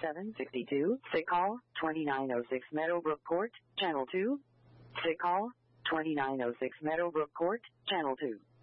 762. Sick call 2906 Meadowbrook Court, Channel 2. Sick call 2906 Meadowbrook Court, Channel 2.